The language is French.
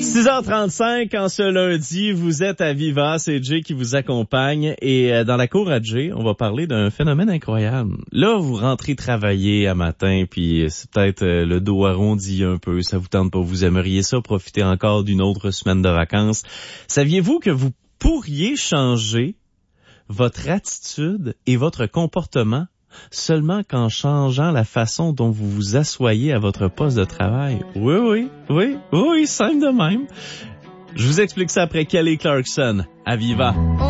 6h35 en ce lundi, vous êtes à Viva, c'est Jay qui vous accompagne et dans la cour à Jay, on va parler d'un phénomène incroyable. Là, vous rentrez travailler à matin puis c'est peut-être le dos arrondi un peu, ça vous tente pas, vous aimeriez ça profiter encore d'une autre semaine de vacances. Saviez-vous que vous pourriez changer votre attitude et votre comportement seulement qu'en changeant la façon dont vous vous asseyez à votre poste de travail? Oui, simple de même. Je vous explique ça après Kelly Clarkson à Viva.